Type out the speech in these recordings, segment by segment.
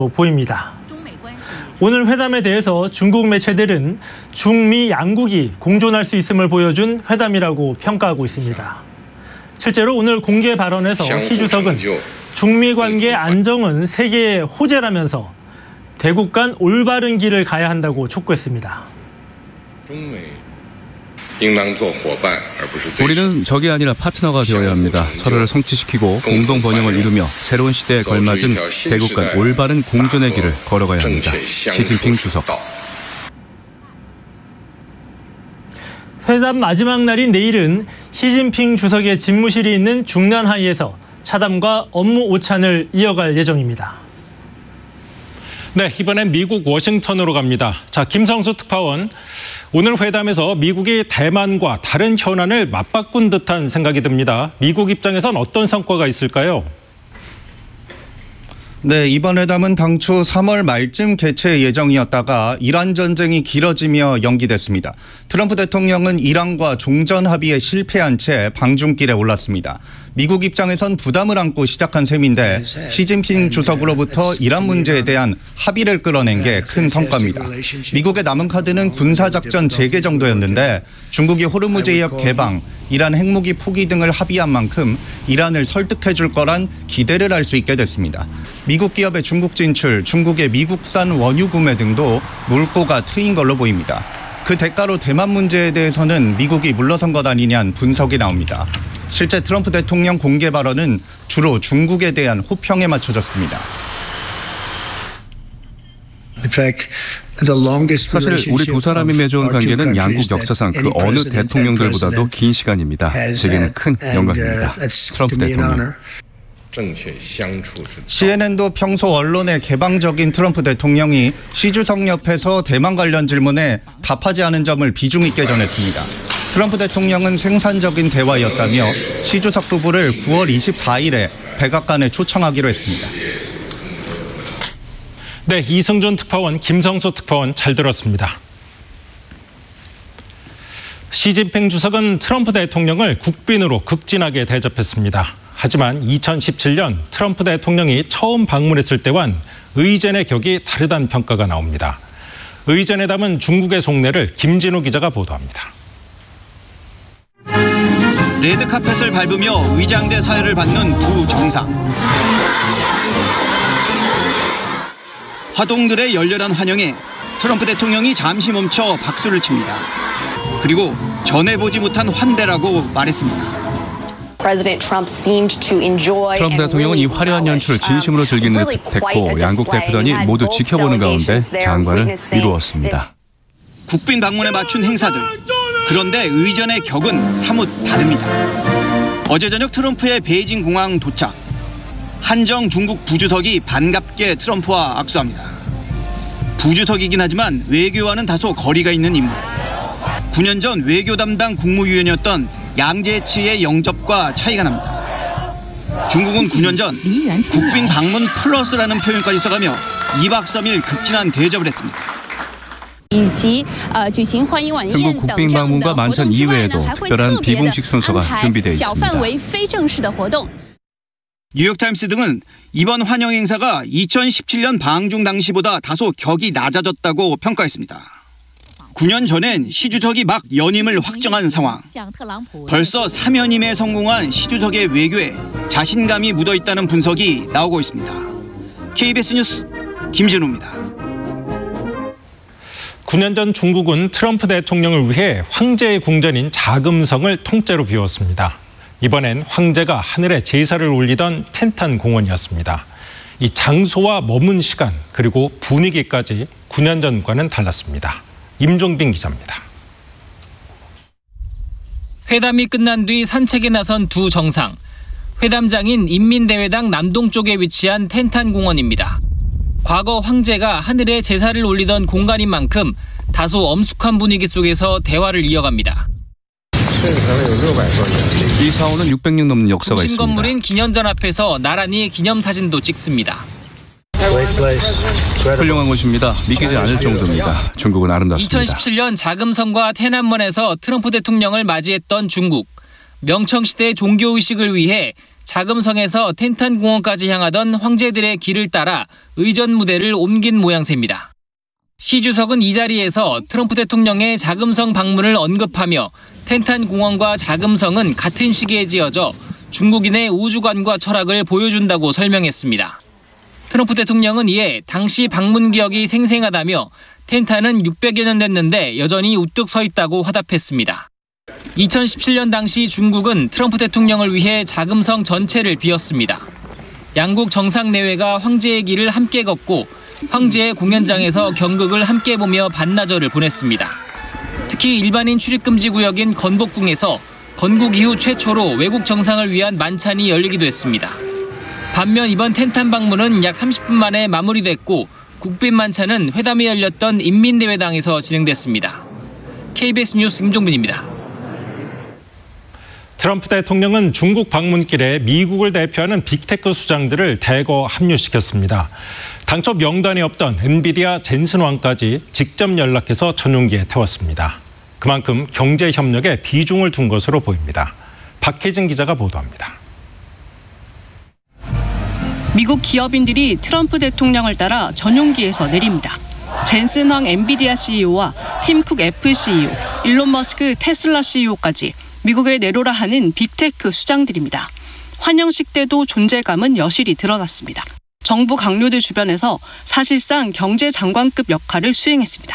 보입니다. 오늘 회담에 대해서 중국 매체들은 중미 양국이 공존할 수 있음을 보여준 회담이라고 평가하고 있습니다. 실제로 오늘 공개 발언에서 시 주석은 중미 관계 안정은 세계의 호재라면서 대국 간 올바른 길을 가야 한다고 촉구했습니다. 우리는 적이 아니라 파트너가 되어야 합니다. 서로를 성취시키고 공동 번영을 이루며 새로운 시대에 걸맞은 대국 간 올바른 공존의 길을 걸어가야 합니다. 시진핑 주석. 회담 마지막 날인 내일은 시진핑 주석의 집무실이 있는 중난하이에서 차담과 업무 오찬을 이어갈 예정입니다. 네, 이번엔 미국 워싱턴으로 갑니다. 자, 김성수 특파원. 오늘 회담에서 미국이 대만과 다른 현안을 맞바꾼 듯한 생각이 듭니다. 미국 입장에선 어떤 성과가 있을까요? 네, 이번 회담은 당초 3월 말쯤 개최 예정이었다가 이란 전쟁이 길어지며 연기됐습니다. 트럼프 대통령은 이란과 종전 합의에 실패한 채 방중길에 올랐습니다. 미국 입장에선 부담을 안고 시작한 셈인데 시진핑 주석으로부터 이란 문제에 대한 합의를 끌어낸 게 큰 성과입니다. 미국의 남은 카드는 군사작전 재개 정도였는데 중국이 호르무즈 해협 개방, 이란 핵무기 포기 등을 합의한 만큼 이란을 설득해 줄 거란 기대를 할 수 있게 됐습니다. 미국 기업의 중국 진출, 중국의 미국산 원유 구매 등도 물꼬가 트인 걸로 보입니다. 그 대가로 대만 문제에 대해서는 미국이 물러선 것 아니냐는 분석이 나옵니다. 실제 트럼프 대통령 공개 발언은 주로 중국에 대한 호평에 맞춰졌습니다. 사실 우리 두 사람이 맺어온 관계는 양국 역사상 그 어느 대통령들보다도 긴 시간입니다. 제게는 큰 영광입니다. 트럼프 대통령. CNN도 평소 언론의 개방적인 트럼프 대통령이 시 주석 옆에서 대만 관련 질문에 답하지 않은 점을 비중 있게 전했습니다. 트럼프 대통령은 생산적인 대화였다며 시 주석 부부를 9월 24일에 백악관에 초청하기로 했습니다. 네, 이승준 특파원, 김성수 특파원 잘 들었습니다. 시진핑 주석은 트럼프 대통령을 국빈으로 극진하게 대접했습니다. 하지만 2017년 트럼프 대통령이 처음 방문했을 때와는 의전의 격이 다르다는 평가가 나옵니다. 의전에 담은 중국의 속내를 김진우 기자가 보도합니다. 레드카펫을 밟으며 의장대 사회를 받는 두 정상. 화동들의 열렬한 환영에 트럼프 대통령이 잠시 멈춰 박수를 칩니다. 그리고 전해보지 못한 환대라고 말했습니다. 트럼프 대통령은 이 화려한 연출을 진심으로 즐기는 듯했고 양국 대표단이 모두 지켜보는 가운데 장관을 이루었습니다. 국빈 방문에 맞춘 행사들. 그런데 의전의 격은 사뭇 다릅니다. 어제 저녁 트럼프의 베이징 공항 도착. 한정 중국 부주석이 반갑게 트럼프와 악수합니다. 부주석이긴 하지만 외교와는 다소 거리가 있는 인물. 9년 전 외교 담당 국무위원이었던 양재치의 영접과 차이가 납니다. 중국은 9년 전 국빈 방문 플러스라는 표현까지 써가며 2박 3일 극진한 대접을 했습니다. 중국 국빈 방문과 만찬 이외에도 특별한 비공식 순서가 준비되어 있습니다. 뉴욕타임스 등은 이번 환영 행사가 2017년 방중 당시보다 다소 격이 낮아졌다고 평가했습니다. 9년 전엔 시 주석이 막 연임을 확정한 상황. 벌써 3연임에 성공한 시 주석의 외교에 자신감이 묻어있다는 분석이 나오고 있습니다. KBS 뉴스 김진우입니다. 9년 전 중국은 트럼프 대통령을 위해 황제의 궁전인 자금성을 통째로 비웠습니다. 이번엔 황제가 하늘에 제사를 올리던 텐탄 공원이었습니다. 이 장소와 머문 시간 그리고 분위기까지 9년 전과는 달랐습니다. 임종빈 기자입니다. 회담이 끝난 뒤 산책에 나선 두 정상. 회담장인 인민대회당 남동쪽에 위치한 텐탄 공원입니다. 과거 황제가 하늘에 제사를 올리던 공간인 만큼 다소 엄숙한 분위기 속에서 대화를 이어갑니다. 이 사원은 600년 넘는 역사가 중심 있습니다. 건물인 기년전 앞에서 나란히 기념사진도 찍습니다. 훌륭한 곳입니다. 믿기지 않을 정도입니다. 중국은 아름답습니다. 2017년 자금성과天安門에서 트럼프 대통령을 맞이했던 중국. 명청시대 종교의식을 위해 자금성에서 텐탄공원까지 향하던 황제들의 길을 따라 의전 무대를 옮긴 모양새입니다. 시 주석은 이 자리에서 트럼프 대통령의 자금성 방문을 언급하며 텐탄공원과 자금성은 같은 시기에 지어져 중국인의 우주관과 철학을 보여준다고 설명했습니다. 트럼프 대통령은 이에 당시 방문 기억이 생생하다며 텐탄은 600여 년 됐는데 여전히 우뚝 서 있다고 화답했습니다. 2017년 당시 중국은 트럼프 대통령을 위해 자금성 전체를 비웠습니다. 양국 정상 내외가 황제의 길을 함께 걷고 황제의 공연장에서 경극을 함께 보며 반나절을 보냈습니다. 특히 일반인 출입 금지 구역인 건복궁에서 건국 이후 최초로 외국 정상을 위한 만찬이 열리기도 했습니다. 반면 이번 텐탄 방문은 약 30분 만에 마무리됐고 국빈 만찬은 회담이 열렸던 인민대회당에서 진행됐습니다. KBS 뉴스 임종빈입니다. 트럼프 대통령은 중국 방문길에 미국을 대표하는 빅테크 수장들을 대거 합류시켰습니다. 당초 명단에 없던 엔비디아 젠슨 왕까지 직접 연락해서 전용기에 태웠습니다. 그만큼 경제 협력에 비중을 둔 것으로 보입니다. 박혜진 기자가 보도합니다. 미국 기업인들이 트럼프 대통령을 따라 전용기에서 내립니다. 젠슨 황 엔비디아 CEO와 팀 쿡 애플 CEO, 일론 머스크 테슬라 CEO까지 미국에 내로라 하는 빅테크 수장들입니다. 환영식 때도 존재감은 여실히 드러났습니다. 정부 강요들 주변에서 사실상 경제장관급 역할을 수행했습니다.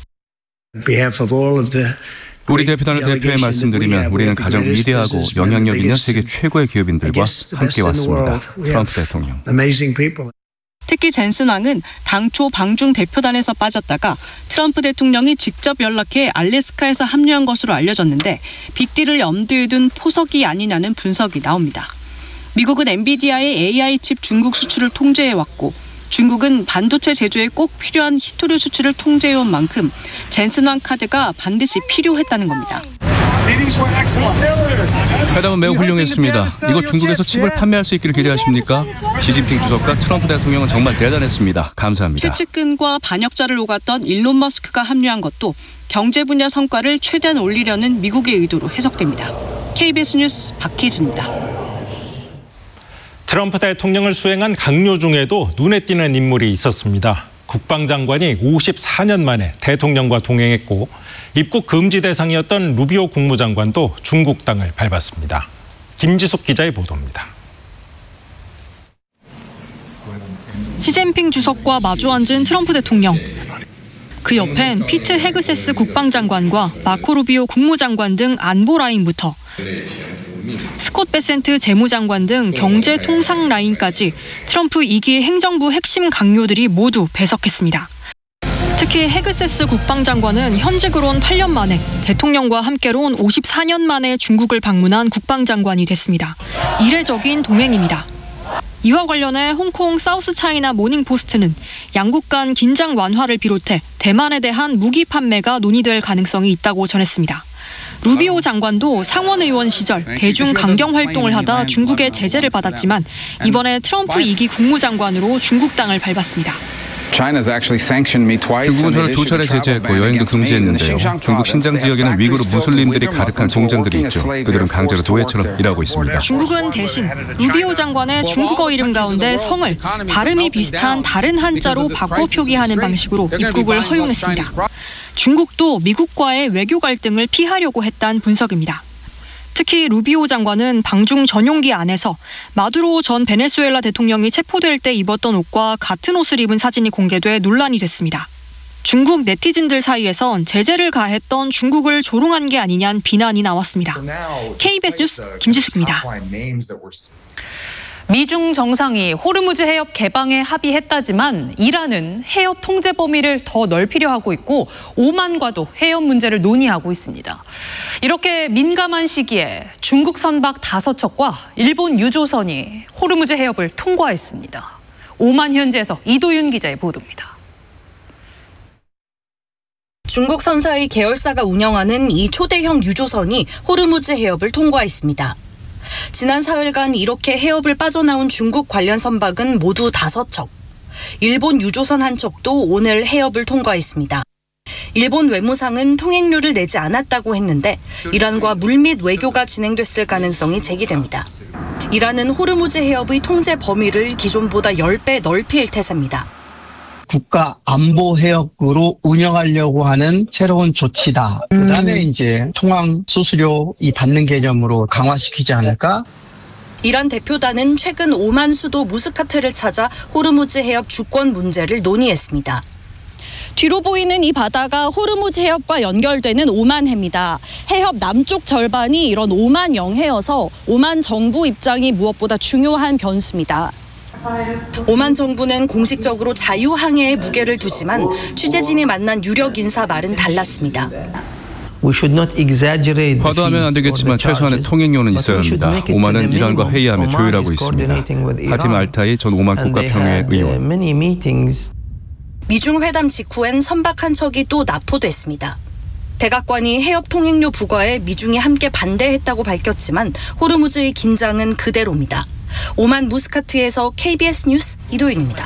우리 대표단을 대표해 말씀드리면 우리는 가장 위대하고 영향력 있는 세계 최고의 기업인들과 함께 왔습니다. 트럼프 대통령. 특히 젠슨 왕은 당초 방중 대표단에서 빠졌다가 트럼프 대통령이 직접 연락해 알래스카에서 합류한 것으로 알려졌는데 빅딜을 염두에 둔 포석이 아니냐는 분석이 나옵니다. 미국은 엔비디아의 AI 칩 중국 수출을 통제해왔고 중국은 반도체 제조에 꼭 필요한 히토류 수출을 통제해온 만큼 젠슨 왕 카드가 반드시 필요했다는 겁니다. 회담은 매우 훌륭했습니다. 이곳 중국에서 칩을 판매할 수 있기를 기대하십니까? 시진핑 주석과 트럼프 대통령은 정말 대단했습니다. 감사합니다. 최측근과 반역자를 오갔던 일론 머스크가 합류한 것도 경제 분야 성과를 최대한 올리려는 미국의 의도로 해석됩니다. KBS 뉴스 박혜진입니다. 트럼프 대통령을 수행한 강요 중에도 눈에 띄는 인물이 있었습니다. 국방장관이 54년 만에 대통령과 동행했고 입국 금지 대상이었던 루비오 국무장관도 중국 땅을 밟았습니다. 김지숙 기자의 보도입니다. 시진핑 주석과 마주 앉은 트럼프 대통령. 그 옆엔 피트 헤그세스 국방장관과 마코 루비오 국무장관 등 안보 라인부터 스콧 베센트 재무장관 등 경제 통상 라인까지 트럼프 2기 행정부 핵심 강요들이 모두 배석했습니다. 특히 헤그세스 국방장관은 현직으론 8년 만에 대통령과 함께론 54년 만에 중국을 방문한 국방장관이 됐습니다. 이례적인 동행입니다. 이와 관련해 홍콩 사우스차이나 모닝포스트는 양국 간 긴장 완화를 비롯해 대만에 대한 무기 판매가 논의될 가능성이 있다고 전했습니다. 루비오 장관도 상원의원 시절 대중 강경 활동을 하다 중국의 제재를 받았지만 이번에 트럼프 2기 국무장관으로 중국 땅을 밟았습니다. 중국은 저를 2차례 제재했고 여행도 금지했는데요. 중국 신장 지역에는 위구르 무슬림들이 가득한 공장들이 있죠. 그들은 강제로 노예처럼 일하고 있습니다. 중국은 대신 루비오 장관의 중국어 이름 가운데 성을 발음이 비슷한 다른 한자로 바꿔 표기하는 방식으로 입국을 허용했습니다. 중국도 미국과의 외교 갈등을 피하려고 했다는 분석입니다. 특히 루비오 장관은 방중 전용기 안에서 마두로 전 베네수엘라 대통령이 체포될 때 입었던 옷과 같은 옷을 입은 사진이 공개돼 논란이 됐습니다. 중국 네티즌들 사이에선 제재를 가했던 중국을 조롱한 게 아니냐는 비난이 나왔습니다. KBS 뉴스 김지숙입니다. 미중 정상이 호르무즈 해협 개방에 합의했다지만 이란은 해협 통제 범위를 더 넓히려 하고 있고 오만과도 해협 문제를 논의하고 있습니다. 이렇게 민감한 시기에 중국 선박 5척과 일본 유조선이 호르무즈 해협을 통과했습니다. 오만 현지에서 이도윤 기자의 보도입니다. 중국 선사의 계열사가 운영하는 이 초대형 유조선이 호르무즈 해협을 통과했습니다. 지난 사흘간 이렇게 해협을 빠져나온 중국 관련 선박은 모두 5척. 일본 유조선 한 척도 오늘 해협을 통과했습니다. 일본 외무상은 통행료를 내지 않았다고 했는데 이란과 물밑 외교가 진행됐을 가능성이 제기됩니다. 이란은 호르무즈 해협의 통제 범위를 기존보다 10배 넓힐 태세입니다. 국가 안보 해역으로 운영하려고 하는 새로운 조치다. 그다음에 이제 통항 수수료 이 받는 개념으로 강화시키지 않을까? 이란 대표단은 최근 오만 수도 무스카트를 찾아 호르무즈 해협 주권 문제를 논의했습니다. 뒤로 보이는 이 바다가 호르무즈 해협과 연결되는 오만해입니다. 해협 남쪽 절반이 이런 오만 영해여서 오만 정부 입장이 무엇보다 중요한 변수입니다. 오만 정부는 공식적으로 자유항해에 무게를 두지만 취재진이 만난 유력 인사 말은 달랐습니다. 과도하면 안 되겠지만 최소한의 통행료는 있어야 합니다. 오만은 이란과 회의하며 조율하고 있습니다. 하팀 알타이 전 오만 국가평의회 의원. 미중 회담 직후엔 선박 한 척이 또 납포됐습니다. 백악관이 해협 통행료 부과에 미중이 함께 반대했다고 밝혔지만 호르무즈의 긴장은 그대로입니다. 오만 무스카트에서 KBS 뉴스 이도윤입니다.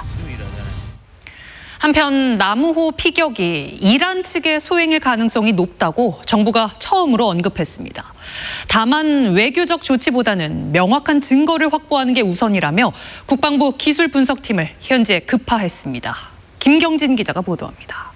한편 나무호 피격이 이란 측의 소행일 가능성이 높다고 정부가 처음으로 언급했습니다. 다만 외교적 조치보다는 명확한 증거를 확보하는 게 우선이라며 국방부 기술분석팀을 현재 급파했습니다. 김경진 기자가 보도합니다.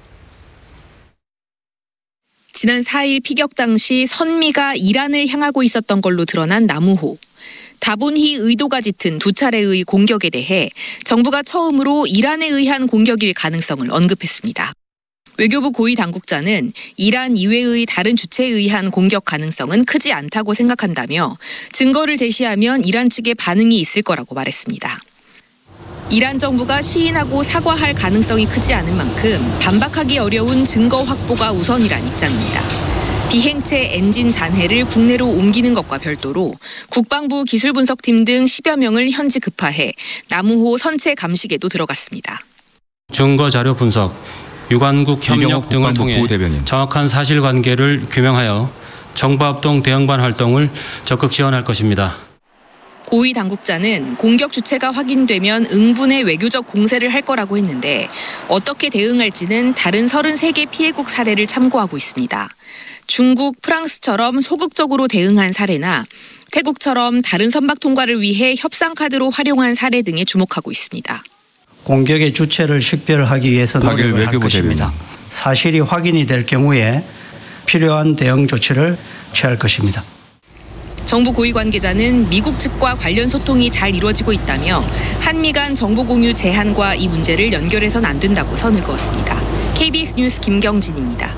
지난 4일 피격 당시 선미가 이란을 향하고 있었던 걸로 드러난 나무호. 다분히 의도가 짙은 두 차례의 공격에 대해 정부가 처음으로 이란에 의한 공격일 가능성을 언급했습니다. 외교부 고위 당국자는 이란 이외의 다른 주체에 의한 공격 가능성은 크지 않다고 생각한다며 증거를 제시하면 이란 측의 반응이 있을 거라고 말했습니다. 이란 정부가 시인하고 사과할 가능성이 크지 않은 만큼 반박하기 어려운 증거 확보가 우선이란 입장입니다. 비행체 엔진 잔해를 국내로 옮기는 것과 별도로 국방부 기술분석팀 등 10여 명을 현지 급파해 나무호 선체 감식에도 들어갔습니다. 증거 자료 분석, 유관국 협력 등을 통해 정확한 사실관계를 규명하여 정보합동 대응반 활동을 적극 지원할 것입니다. 고위 당국자는 공격 주체가 확인되면 응분의 외교적 공세를 할 거라고 했는데 어떻게 대응할지는 다른 33개 피해국 사례를 참고하고 있습니다. 중국, 프랑스처럼 소극적으로 대응한 사례나 태국처럼 다른 선박 통과를 위해 협상 카드로 활용한 사례 등에 주목하고 있습니다. 공격의 주체를 식별하기 위해서 노력을 할 것입니다. 사실이 확인이 될 경우에 필요한 대응 조치를 취할 것입니다. 정부 고위 관계자는 미국 측과 관련 소통이 잘 이루어지고 있다며 한미 간 정보 공유 제한과 이 문제를 연결해서는 안 된다고 선을 그었습니다. KBS 뉴스 김경진입니다.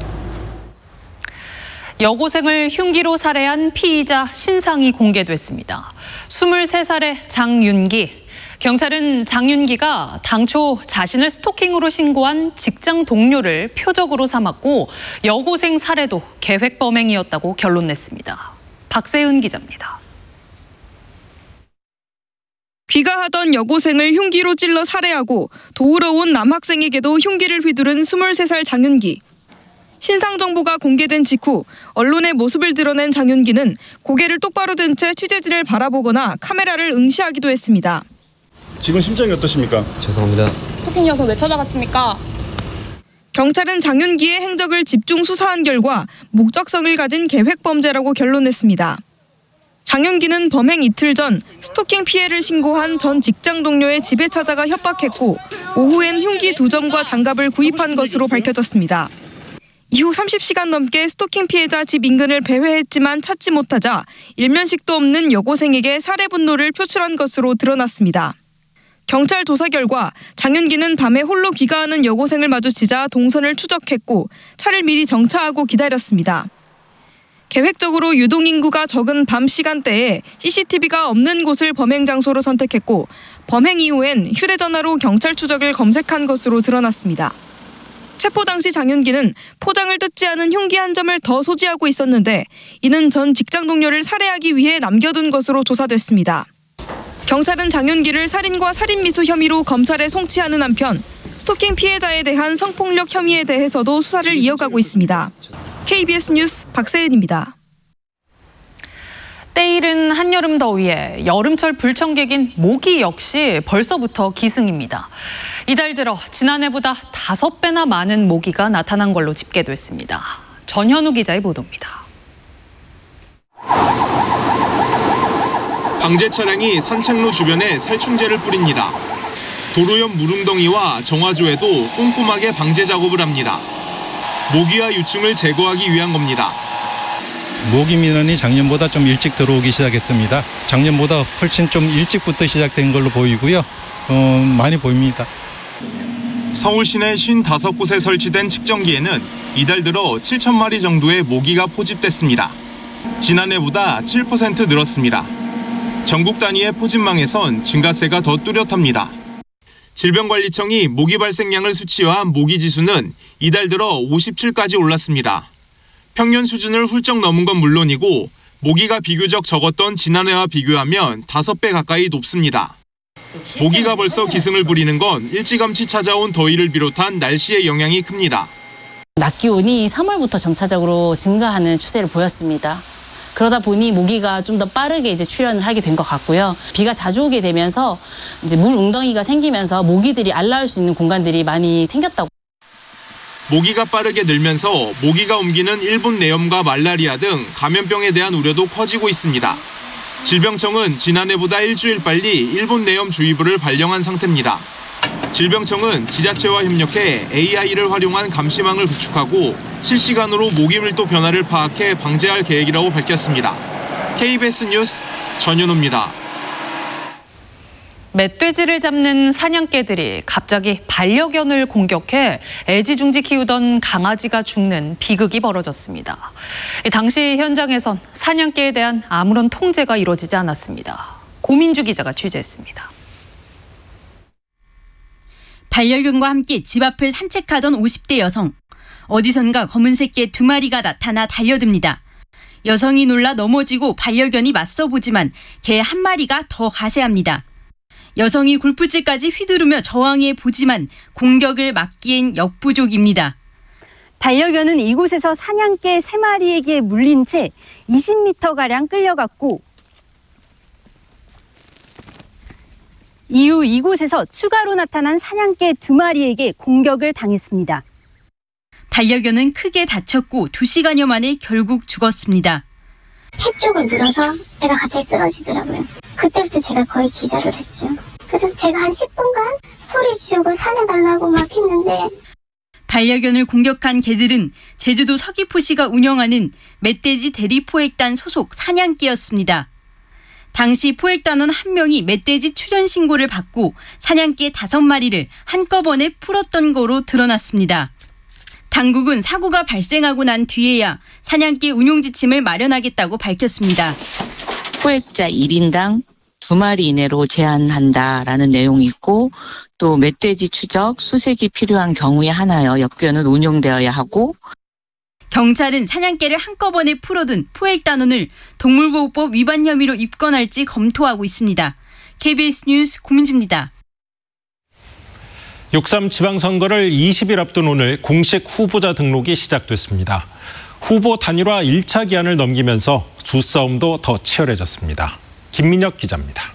여고생을 흉기로 살해한 피의자 신상이 공개됐습니다. 23살의 장윤기. 경찰은 장윤기가 당초 자신을 스토킹으로 신고한 직장 동료를 표적으로 삼았고 여고생 살해도 계획 범행이었다고 결론 냈습니다. 박세은 기자입니다. 귀가하던 여고생을 흉기로 찔러 살해하고 도우러 온 남학생에게도 흉기를 휘두른 23살 장윤기. 신상 정보가 공개된 직후 언론의 모습을 드러낸 장윤기는 고개를 똑바로 든 채 취재진을 바라보거나 카메라를 응시하기도 했습니다. 지금 심정이 어떠십니까? 죄송합니다. 스토킹이어서 왜 찾아갔습니까? 경찰은 장윤기의 행적을 집중 수사한 결과 목적성을 가진 계획 범죄라고 결론냈습니다. 장윤기는 범행 이틀 전 스토킹 피해를 신고한 전 직장 동료의 집에 찾아가 협박했고 오후엔 흉기 2점과 장갑을 구입한 것으로 밝혀졌습니다. 이후 30시간 넘게 스토킹 피해자 집 인근을 배회했지만 찾지 못하자 일면식도 없는 여고생에게 살해 분노를 표출한 것으로 드러났습니다. 경찰 조사 결과 장윤기는 밤에 홀로 귀가하는 여고생을 마주치자 동선을 추적했고 차를 미리 정차하고 기다렸습니다. 계획적으로 유동인구가 적은 밤 시간대에 CCTV가 없는 곳을 범행 장소로 선택했고 범행 이후엔 휴대전화로 경찰 추적을 검색한 것으로 드러났습니다. 체포 당시 장윤기는 포장을 뜯지 않은 흉기 한 점을 더 소지하고 있었는데 이는 전 직장 동료를 살해하기 위해 남겨둔 것으로 조사됐습니다. 경찰은 장윤기를 살인과 살인미수 혐의로 검찰에 송치하는 한편 스토킹 피해자에 대한 성폭력 혐의에 대해서도 수사를 이어가고 있습니다. KBS 뉴스 박세은입니다. 때이른 한여름 더위에 여름철 불청객인 모기 역시 벌써부터 기승입니다. 이달 들어 지난해보다 5배나 많은 모기가 나타난 걸로 집계됐습니다. 전현우 기자의 보도입니다. 방제 차량이 산책로 주변에 살충제를 뿌립니다. 도로 옆 물웅덩이와 정화조에도 꼼꼼하게 방제 작업을 합니다. 모기와 유충을 제거하기 위한 겁니다. 모기 민원이 작년보다 좀 일찍 들어오기 시작했습니다. 작년보다 훨씬 좀 일찍부터 시작된 걸로 보이고요. 많이 보입니다. 서울 시내 55곳에 설치된 측정기에는 이달 들어 7,000마리 정도의 모기가 포집됐습니다. 지난해보다 7% 늘었습니다. 전국 단위의 포집망에선 증가세가 더 뚜렷합니다. 질병관리청이 모기 발생량을 수치화한 모기 지수는 이달 들어 57까지 올랐습니다. 평년 수준을 훌쩍 넘은 건 물론이고 모기가 비교적 적었던 지난해와 비교하면 5배 가까이 높습니다. 모기가 벌써 기승을 부리는 건 일찌감치 찾아온 더위를 비롯한 날씨의 영향이 큽니다. 낮 기온이 3월부터 점차적으로 증가하는 추세를 보였습니다. 그러다 보니 모기가 좀 더 빠르게 출현을 하게 된 것 같고요. 비가 자주 오게 되면서 물 웅덩이가 생기면서 모기들이 알라할 수 있는 공간들이 많이 생겼다고. 모기가 빠르게 늘면서 모기가 옮기는 일본 뇌염과 말라리아 등 감염병에 대한 우려도 커지고 있습니다. 질병청은 지난해보다 일주일 빨리 일본 뇌염 주의보를 발령한 상태입니다. 질병청은 지자체와 협력해 AI를 활용한 감시망을 구축하고 실시간으로 모기 밀도 변화를 파악해 방제할 계획이라고 밝혔습니다. KBS 뉴스 전현우입니다. 멧돼지를 잡는 사냥개들이 갑자기 반려견을 공격해 애지중지 키우던 강아지가 죽는 비극이 벌어졌습니다. 당시 현장에선 사냥개에 대한 아무런 통제가 이루어지지 않았습니다. 고민주 기자가 취재했습니다. 반려견과 함께 집 앞을 산책하던 50대 여성. 어디선가 검은색 개 2마리가 나타나 달려듭니다. 여성이 놀라 넘어지고 반려견이 맞서보지만 개 1마리가 더 가세합니다. 여성이 골프채까지 휘두르며 저항해 보지만 공격을 막기엔 역부족입니다. 반려견은 이곳에서 사냥개 3마리에게 물린 채 20m가량 끌려갔고 이후 이곳에서 추가로 나타난 사냥개 2마리에게 공격을 당했습니다. 반려견은 크게 다쳤고 2시간여 만에 결국 죽었습니다. 폐 쪽을 물어서 애가 갑자기 쓰러지더라고요. 그때부터 제가 거의 기절을 했죠. 그래서 제가 한 10분간 소리 지르고 살려달라고 막 했는데. 반려견을 공격한 개들은 제주도 서귀포시가 운영하는 멧돼지 대리포획단 소속 사냥개였습니다. 당시 포획단원 1명이 멧돼지 출현 신고를 받고 사냥개 5마리를 한꺼번에 풀었던 거로 드러났습니다. 당국은 사고가 발생하고 난 뒤에야 사냥개 운용 지침을 마련하겠다고 밝혔습니다. 포획자 1인당 2마리 이내로 제한한다라는 내용이 있고 또 멧돼지 추적, 수색이 필요한 경우에 하나여 역견은 운용되어야 하고 경찰은 사냥개를 한꺼번에 풀어둔 포획단원을 동물보호법 위반 혐의로 입건할지 검토하고 있습니다. KBS 뉴스 고민주입니다. 6.3 지방선거를 20일 앞둔 오늘 공식 후보자 등록이 시작됐습니다. 후보 단일화 1차 기한을 넘기면서 주싸움도 더 치열해졌습니다. 김민혁 기자입니다.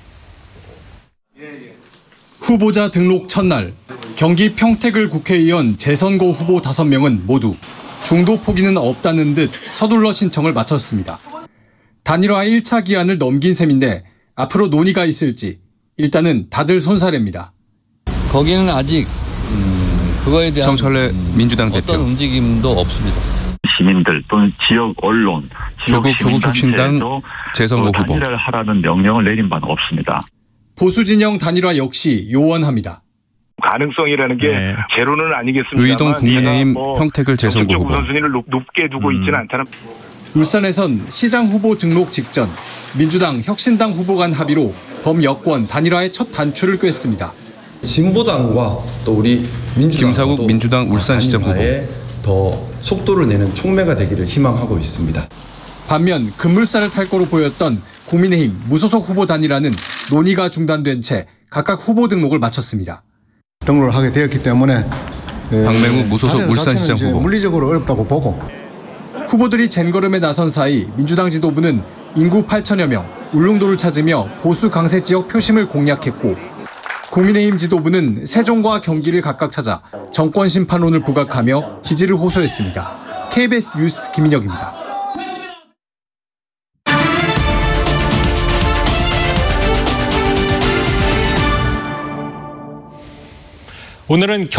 후보자 등록 첫날 경기 평택을 국회의원 재선거 후보 5명은 모두 중도 포기는 없다는 듯 서둘러 신청을 마쳤습니다. 단일화 1차 기한을 넘긴 셈인데 앞으로 논의가 있을지 일단은 다들 손사래입니다. 거기는 아직 그거에 대한 정철래 민주당 대표. 어떤 움직임도 없습니다. 시민들 또는 지역 언론, 조국 혁신당 재선거 후보. 단일화를 하라는 명령을 내린 바는 없습니다. 보수 진영 단일화 역시 요원합니다. 가능성이라는 게 제로는 아니겠습니다만 의동 국민의힘 평택을 재선거 후보. 우선순위를 높게 두고 있지는 않다는. 울산에선 시장 후보 등록 직전 민주당 혁신당 후보 간 합의로 범여권 단일화의 첫 단추를 꿰습니다. 진보당과 또 우리 민주당 김사국 민주당 울산시장 후보 더 속도를 내는 촉매가 되기를 희망하고 있습니다. 반면 급물살을 탈 거로 보였던 국민의힘 무소속 후보 단일화는 논의가 중단된 채 각각 후보 등록을 마쳤습니다. 등록을 하게 되었기 때문에 박맹우 무소속 울산시장 후보 물리적으로 어렵다고 보고 후보들이 젠걸음에 나선 사이 민주당 지도부는 인구 8천여 명, 울릉도를 찾으며 보수 강세 지역 표심을 공략했고 국민의힘 지도부는 세종과 경기를 각각 찾아 정권 심판론을 부각하며 지지를 호소했습니다. KBS 뉴스 김인혁입니다. 오늘은